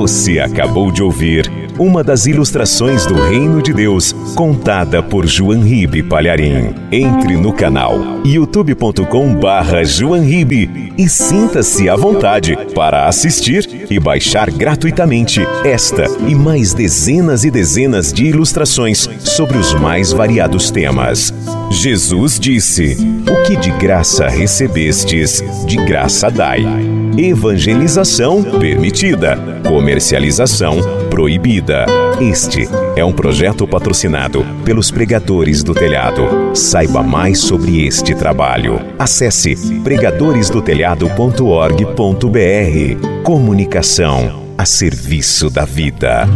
Você acabou de ouvir uma das ilustrações do Reino de Deus, contada por João Ribe Palharim. Entre no canal youtube.com/João Ribe e sinta-se à vontade para assistir e baixar gratuitamente esta e mais dezenas e dezenas de ilustrações sobre os mais variados temas. Jesus disse: "O que de graça recebestes, de graça dai." Evangelização permitida, comercialização proibida. Este é um projeto patrocinado pelos Pregadores do Telhado. Saiba mais sobre este trabalho. Acesse pregadoresdotelhado.org.br. Comunicação a serviço da vida.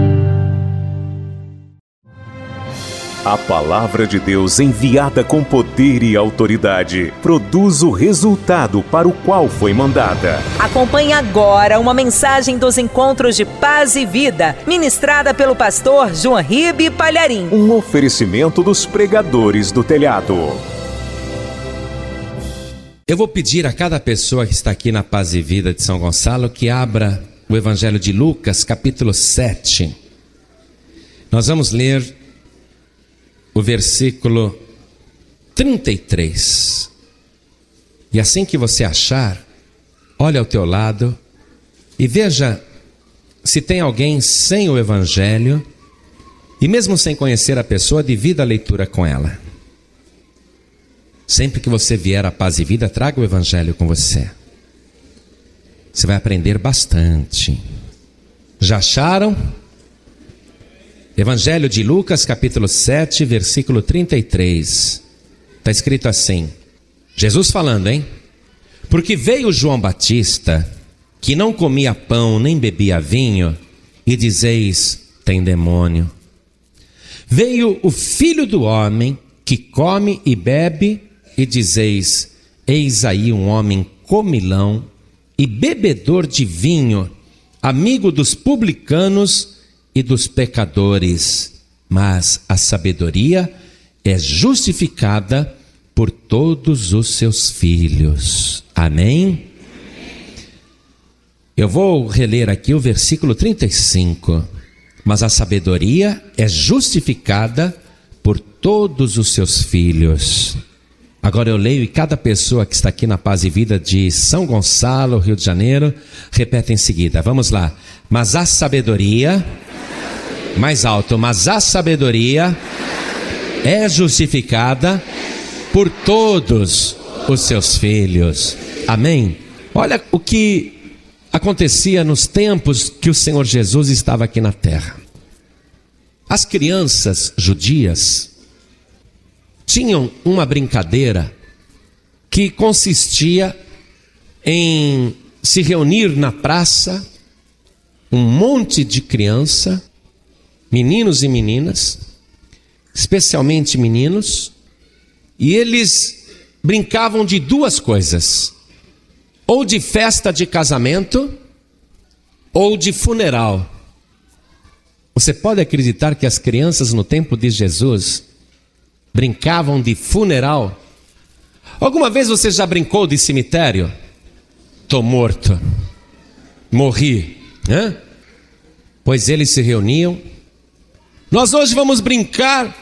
A palavra de Deus, enviada com poder e autoridade, produz o resultado para o qual foi mandada. Acompanhe agora uma mensagem dos Encontros de Paz e Vida, ministrada pelo pastor João Ribe Palharim. Um oferecimento dos Pregadores do Telhado. Eu vou pedir a cada pessoa que está aqui na Paz e Vida de São Gonçalo que abra o Evangelho de Lucas, capítulo 7. Nós vamos ler o versículo 33. E assim que você achar, olha ao teu lado e veja se tem alguém sem o Evangelho, e mesmo sem conhecer a pessoa, divida a leitura com ela. Sempre que você vier à Paz e Vida, traga o Evangelho com você. Você vai aprender bastante. Já acharam? Evangelho de Lucas, capítulo 7, versículo 33. Está escrito assim, Jesus falando, hein? Porque veio João Batista, que não comia pão nem bebia vinho, e dizeis, tem demônio. Veio o Filho do Homem, que come e bebe, e dizeis, eis aí um homem comilão e bebedor de vinho, amigo dos publicanos e dos pecadores, mas a sabedoria é justificada por todos os seus filhos. Amém? Eu vou reler aqui o versículo 35. Mas a sabedoria é justificada por todos os seus filhos. Agora eu leio e cada pessoa que está aqui na Paz e Vida de São Gonçalo, Rio de Janeiro, repete em seguida. Vamos lá. Mas a sabedoria... Mais alto, mas a sabedoria é justificada por todos os seus filhos. Amém? Olha o que acontecia nos tempos que o Senhor Jesus estava aqui na terra. As crianças judias tinham uma brincadeira que consistia em se reunir na praça, um monte de criança, meninos e meninas, especialmente meninos, e eles brincavam de duas coisas: ou de festa de casamento, ou de funeral. Você pode acreditar que as crianças no tempo de Jesus brincavam de funeral? Alguma vez você já brincou de cemitério? Tô morto, morri, né? Pois eles se reuniam. Nós hoje vamos brincar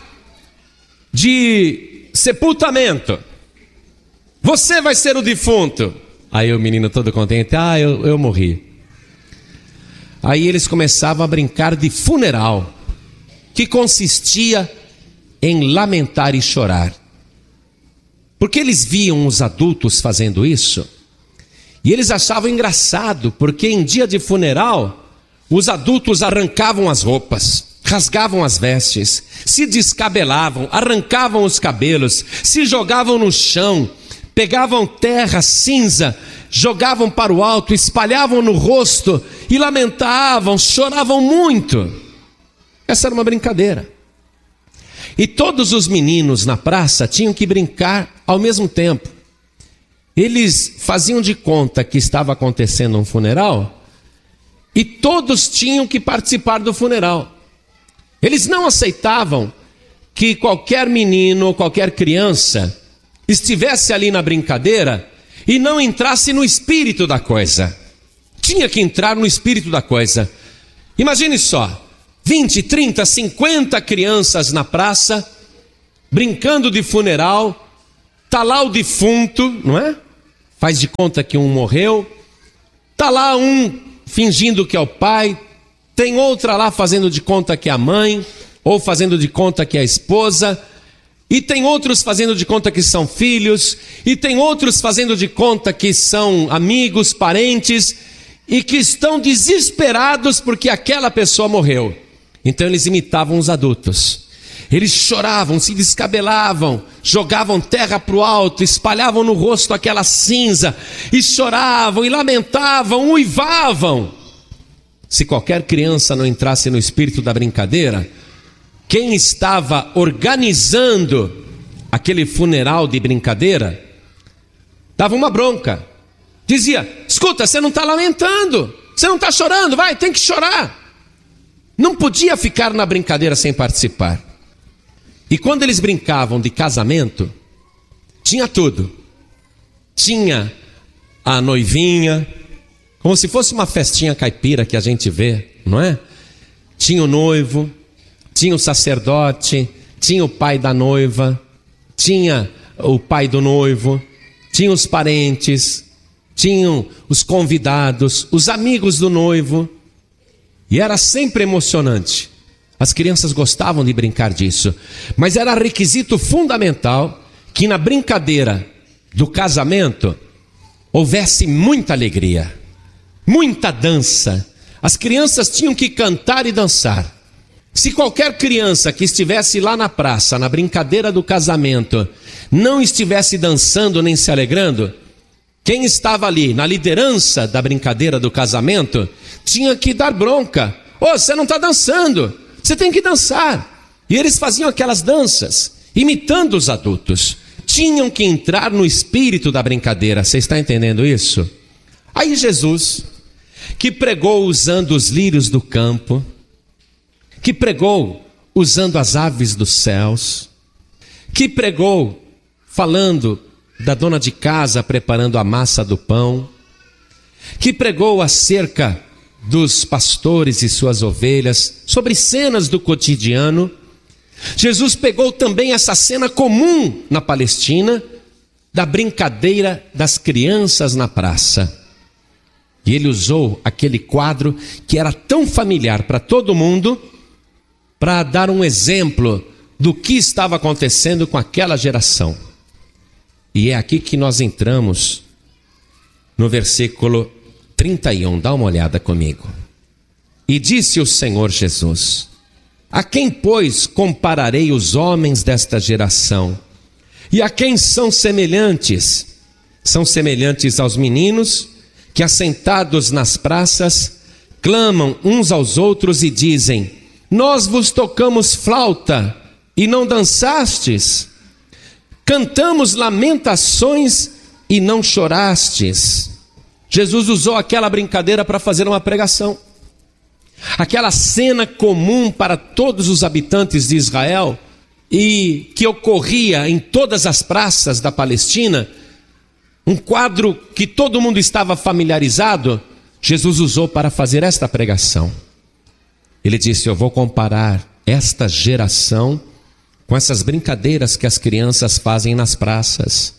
de sepultamento. Você vai ser o defunto. Aí o menino todo contente, eu morri. Aí eles começavam a brincar de funeral, que consistia em lamentar e chorar. Porque eles viam os adultos fazendo isso, e eles achavam engraçado, porque em dia de funeral, os adultos arrancavam as roupas, rasgavam as vestes, se descabelavam, arrancavam os cabelos, se jogavam no chão, pegavam terra, cinza, jogavam para o alto, espalhavam no rosto e lamentavam, choravam muito. Essa era uma brincadeira. E todos os meninos na praça tinham que brincar ao mesmo tempo. Eles faziam de conta que estava acontecendo um funeral e todos tinham que participar do funeral. Eles não aceitavam que qualquer menino ou qualquer criança estivesse ali na brincadeira e não entrasse no espírito da coisa. Tinha que entrar no espírito da coisa. Imagine só, 20, 30, 50 crianças na praça, brincando de funeral. Está lá o defunto, não é? Faz de conta que um morreu. Está lá um fingindo que é o pai. Tem outra lá fazendo de conta que é a mãe, ou fazendo de conta que é a esposa. E tem outros fazendo de conta que são filhos. E tem outros fazendo de conta que são amigos, parentes. E que estão desesperados porque aquela pessoa morreu. Então eles imitavam os adultos. Eles choravam, se descabelavam, jogavam terra para o alto, espalhavam no rosto aquela cinza, e choravam, e lamentavam, uivavam. Se qualquer criança não entrasse no espírito da brincadeira, quem estava organizando aquele funeral de brincadeira, dava uma bronca. Dizia: escuta, você não está lamentando, você não está chorando, vai, tem que chorar. Não podia ficar na brincadeira sem participar. E quando eles brincavam de casamento, tinha tudo. Tinha a noivinha, como se fosse uma festinha caipira que a gente vê, não é? Tinha o noivo, tinha o sacerdote, tinha o pai da noiva, tinha o pai do noivo, tinha os parentes, tinham os convidados, os amigos do noivo. E era sempre emocionante. As crianças gostavam de brincar disso, mas era requisito fundamental que na brincadeira do casamento houvesse muita alegria, muita dança. As crianças tinham que cantar e dançar. Se qualquer criança que estivesse lá na praça, na brincadeira do casamento, não estivesse dançando nem se alegrando, quem estava ali na liderança da brincadeira do casamento tinha que dar bronca. Ô, você não está dançando. Você tem que dançar. E eles faziam aquelas danças, imitando os adultos. Tinham que entrar no espírito da brincadeira. Você está entendendo isso? Aí Jesus, que pregou usando os lírios do campo, que pregou usando as aves dos céus, que pregou falando da dona de casa preparando a massa do pão, que pregou acerca dos pastores e suas ovelhas, sobre cenas do cotidiano. Jesus pegou também essa cena comum na Palestina, da brincadeira das crianças na praça. E ele usou aquele quadro que era tão familiar para todo mundo, para dar um exemplo do que estava acontecendo com aquela geração. E é aqui que nós entramos no versículo 31, dá uma olhada comigo. E disse o Senhor Jesus: a quem, pois, compararei os homens desta geração? E a quem são semelhantes? São semelhantes aos meninos que, assentados nas praças, clamam uns aos outros e dizem: nós vos tocamos flauta e não dançastes, cantamos lamentações e não chorastes. Jesus usou aquela brincadeira para fazer uma pregação. Aquela cena comum para todos os habitantes de Israel e que ocorria em todas as praças da Palestina, um quadro que todo mundo estava familiarizado, Jesus usou para fazer esta pregação. Ele disse: eu vou comparar esta geração com essas brincadeiras que as crianças fazem nas praças.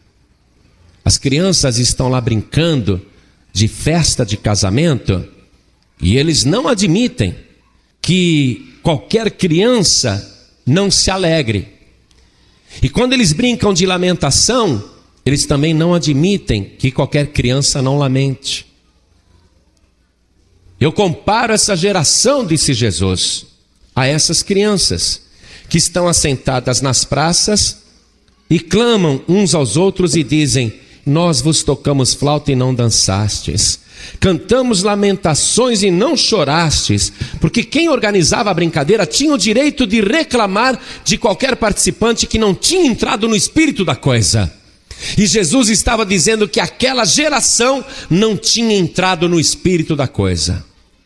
As crianças estão lá brincando de festa de casamento e eles não admitem que qualquer criança não se alegre. E quando eles brincam de lamentação, eles também não admitem que qualquer criança não lamente. Eu comparo essa geração, disse Jesus, a essas crianças que estão assentadas nas praças e clamam uns aos outros e dizem: nós vos tocamos flauta e não dançastes, cantamos lamentações e não chorastes. Porque quem organizava a brincadeira tinha o direito de reclamar de qualquer participante que não tinha entrado no espírito da coisa. E Jesus estava dizendo que aquela geração não tinha entrado no espírito da coisa.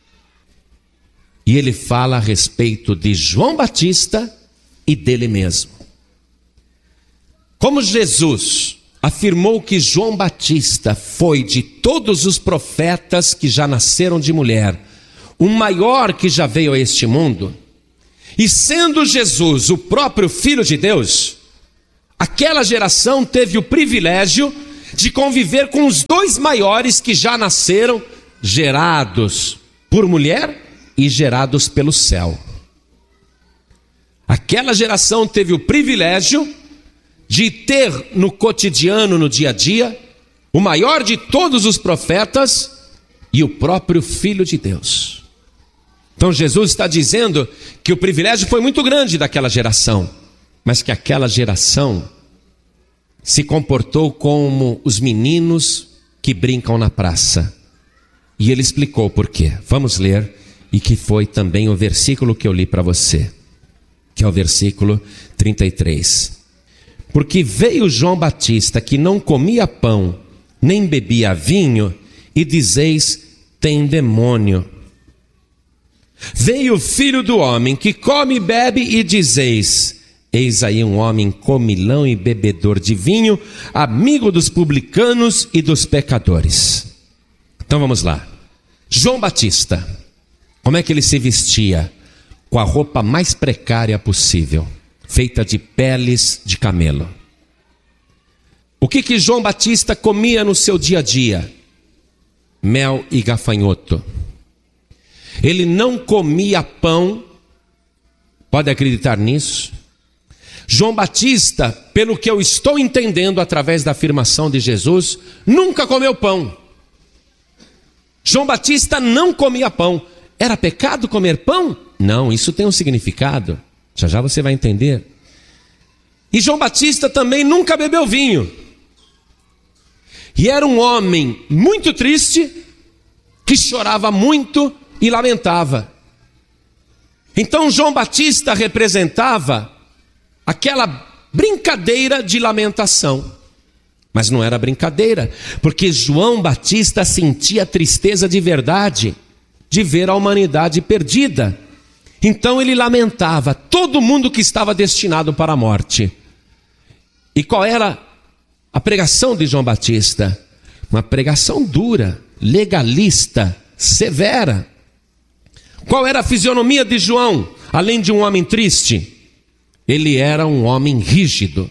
E ele fala a respeito de João Batista e dele mesmo. Como Jesus afirmou que João Batista foi, de todos os profetas que já nasceram de mulher, o maior que já veio a este mundo, e sendo Jesus o próprio Filho de Deus, aquela geração teve o privilégio de conviver com os dois maiores que já nasceram, gerados por mulher e gerados pelo céu. Aquela geração teve o privilégio de ter no cotidiano, no dia a dia, o maior de todos os profetas e o próprio Filho de Deus. Então Jesus está dizendo que o privilégio foi muito grande daquela geração, mas que aquela geração se comportou como os meninos que brincam na praça. E ele explicou por quê. Vamos ler, e que foi também o versículo que eu li para você, que é o versículo 33. Porque veio João Batista, que não comia pão, nem bebia vinho, e dizeis, tem demônio. Veio o Filho do homem, que come e bebe, e dizeis, eis aí um homem comilão e bebedor de vinho, amigo dos publicanos e dos pecadores. Então vamos lá. João Batista, como é que ele se vestia? Com a roupa mais precária possível, feita de peles de camelo. O que João Batista comia no seu dia a dia? Mel e gafanhoto. Ele não comia pão, pode acreditar nisso? João Batista, pelo que eu estou entendendo através da afirmação de Jesus, nunca comeu pão. João Batista não comia pão. Era pecado comer pão? Não, isso tem um significado. Já já você vai entender. E João Batista também nunca bebeu vinho. E era um homem muito triste, que chorava muito e lamentava. Então João Batista representava aquela brincadeira de lamentação. Mas não era brincadeira, porque João Batista sentia tristeza de verdade, de ver a humanidade perdida. Então ele lamentava todo mundo que estava destinado para a morte. E qual era a pregação de João Batista? Uma pregação dura, legalista, severa. Qual era a fisionomia de João, além de um homem triste? Ele era um homem rígido.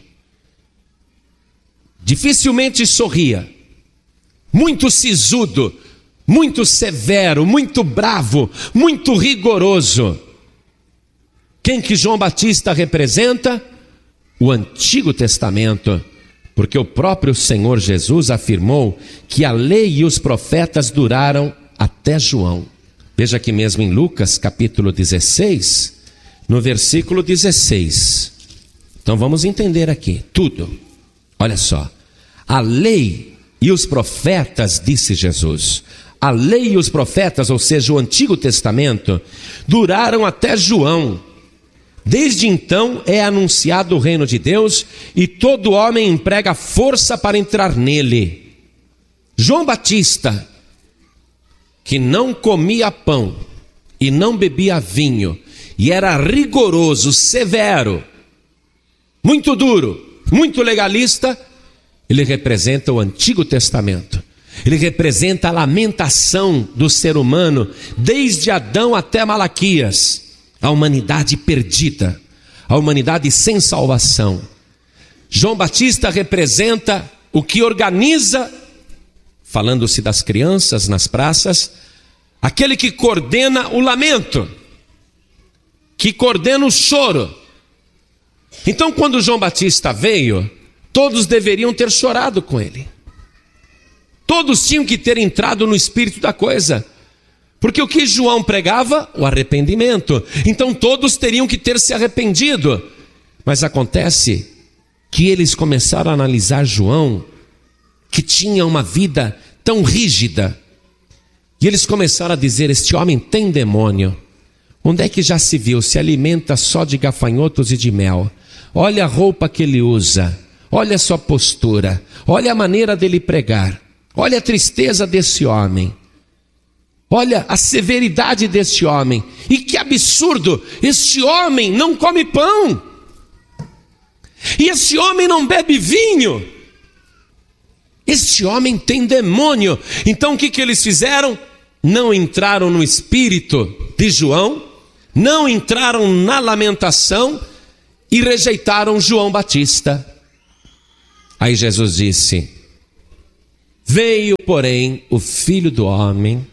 Dificilmente sorria. Muito sisudo, muito severo, muito bravo, muito rigoroso. Quem que João Batista representa? O Antigo Testamento, porque o próprio Senhor Jesus afirmou que a lei e os profetas duraram até João. Veja aqui mesmo em Lucas capítulo 16, no versículo 16. Então vamos entender aqui tudo. Olha só, a lei e os profetas, disse Jesus, a lei e os profetas, ou seja, o Antigo Testamento, duraram até João. Desde então é anunciado o reino de Deus e todo homem emprega força para entrar nele. João Batista, que não comia pão e não bebia vinho, e era rigoroso, severo, muito duro, muito legalista, ele representa o Antigo Testamento. Ele representa a lamentação do ser humano, desde Adão até Malaquias. A humanidade perdida, a humanidade sem salvação. João Batista representa o que organiza, falando-se das crianças nas praças, aquele que coordena o lamento, que coordena o choro. Então, quando João Batista veio, todos deveriam ter chorado com ele. Todos tinham que ter entrado no espírito da coisa. Porque o que João pregava? O arrependimento. Então todos teriam que ter se arrependido. Mas acontece que eles começaram a analisar João, que tinha uma vida tão rígida. E eles começaram a dizer, este homem tem demônio. Onde é que já se viu? Se alimenta só de gafanhotos e de mel. Olha a roupa que ele usa. Olha a sua postura. Olha a maneira dele pregar. Olha a tristeza desse homem. Olha a severidade deste homem. E que absurdo, este homem não come pão. E este homem não bebe vinho. Este homem tem demônio. Então o que eles fizeram? não entraram no espírito de João, não entraram na lamentação e rejeitaram João Batista. Aí Jesus disse: veio, porém, o Filho do Homem,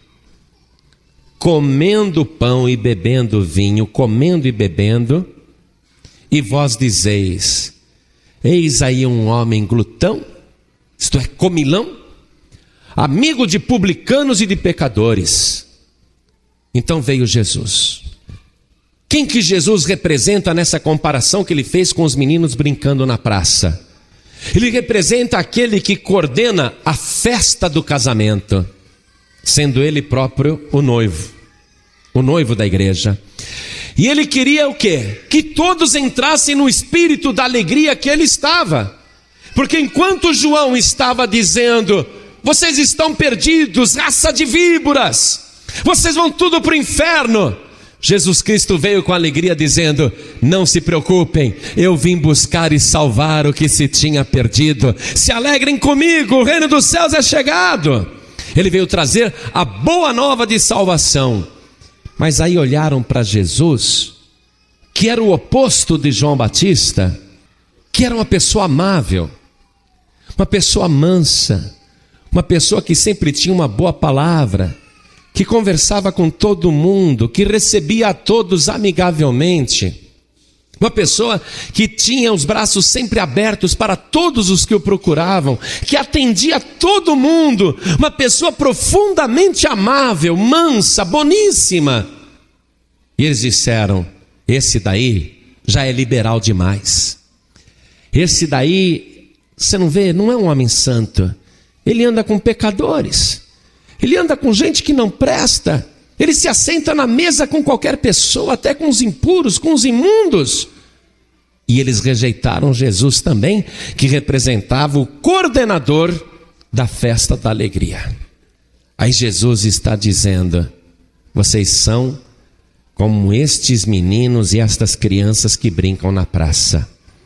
comendo pão e bebendo vinho, comendo e bebendo, e vós dizeis: eis aí um homem glutão, isto é, comilão, amigo de publicanos e de pecadores. Então veio Jesus. Quem que Jesus representa nessa comparação que ele fez com os meninos brincando na praça? Ele representa aquele que coordena a festa do casamento, sendo ele próprio o noivo da igreja. E ele queria o quê? Que todos entrassem no espírito da alegria que ele estava. Porque enquanto João estava dizendo: vocês estão perdidos, raça de víboras, vocês vão tudo para o inferno, Jesus Cristo veio com alegria dizendo: não se preocupem, eu vim buscar e salvar o que se tinha perdido. Se alegrem comigo, o reino dos céus é chegado. Ele veio trazer a boa nova de salvação. Mas aí olharam para Jesus, que era o oposto de João Batista, que era uma pessoa amável, uma pessoa mansa, uma pessoa que sempre tinha uma boa palavra, que conversava com todo mundo, que recebia a todos amigavelmente, uma pessoa que tinha os braços sempre abertos para todos os que o procuravam, que atendia todo mundo, uma pessoa profundamente amável, mansa, boníssima. E eles disseram: esse daí já é liberal demais, esse daí, você não vê, não é um homem santo, ele anda com pecadores, ele anda com gente que não presta, ele se assenta na mesa com qualquer pessoa, até com os impuros, com os imundos. E eles rejeitaram Jesus também, que representava o coordenador da festa da alegria. Aí Jesus está dizendo: vocês são como estes meninos e estas crianças que brincam na praça.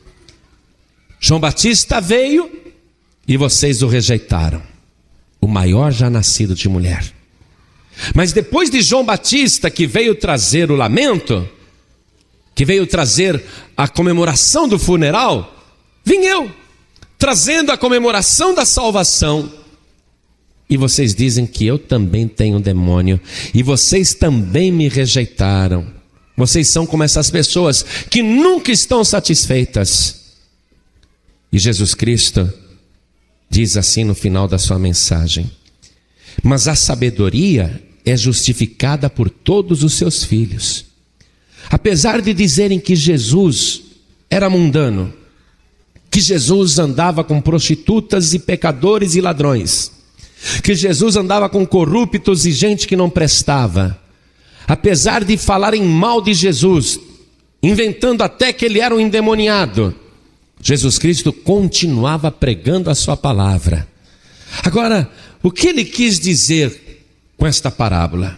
João Batista veio e vocês o rejeitaram, o maior já nascido de mulher. Mas depois de João Batista, que veio trazer o lamento, que veio trazer a comemoração do funeral, vim eu, trazendo a comemoração da salvação. E vocês dizem que eu também tenho demônio, e vocês também me rejeitaram. Vocês são como essas pessoas que nunca estão satisfeitas. E Jesus Cristo diz assim no final da sua mensagem: mas a sabedoria é justificada por todos os seus filhos. Apesar de dizerem que Jesus era mundano, que Jesus andava com prostitutas e pecadores e ladrões, que Jesus andava com corruptos e gente que não prestava, apesar de falarem mal de Jesus, inventando até que ele era um endemoniado, Jesus Cristo continuava pregando a sua palavra. Agora, o que ele quis dizer com esta parábola?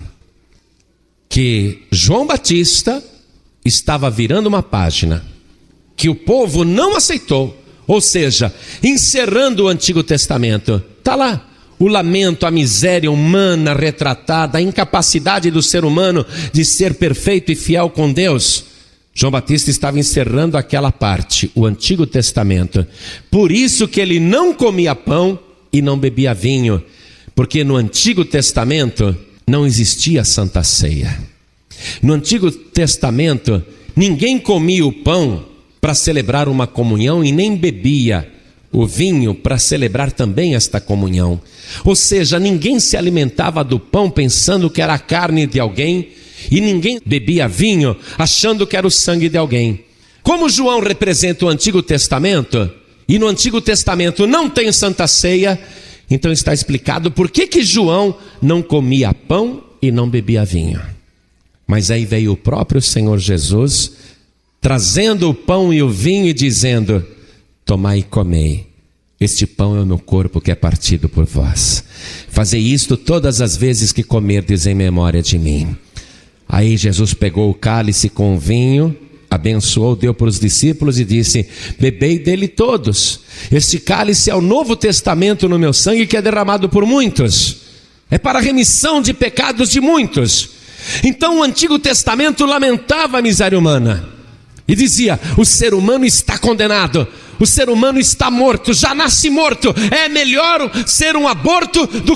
Que João Batista estava virando uma página que o povo não aceitou, ou seja, encerrando o Antigo Testamento. Está lá o lamento, a miséria humana retratada, a incapacidade do ser humano de ser perfeito e fiel com Deus. João Batista estava encerrando aquela parte, o Antigo Testamento. Por isso que ele não comia pão e não bebia vinho, porque no Antigo Testamento não existia Santa Ceia. No Antigo Testamento, ninguém comia o pão para celebrar uma comunhão e nem bebia o vinho para celebrar também esta comunhão. Ou seja, ninguém se alimentava do pão pensando que era a carne de alguém, e ninguém bebia vinho achando que era o sangue de alguém. Como João representa o Antigo Testamento, e no Antigo Testamento não tem Santa Ceia, então está explicado por que João não comia pão e não bebia vinho. Mas aí veio o próprio Senhor Jesus, trazendo o pão e o vinho e dizendo: tomai e comei, este pão é o meu corpo que é partido por vós. Fazei isto todas as vezes que comerdes em memória de mim. Aí Jesus pegou o cálice com o vinho, abençoou, deu para os discípulos e disse: bebei dele todos. Este cálice é o Novo Testamento no meu sangue, que é derramado por muitos. é para a remissão de pecados de muitos. Então o Antigo Testamento lamentava a miséria humana e dizia: o ser humano está condenado, o ser humano está morto, já nasce morto. É melhor ser um aborto do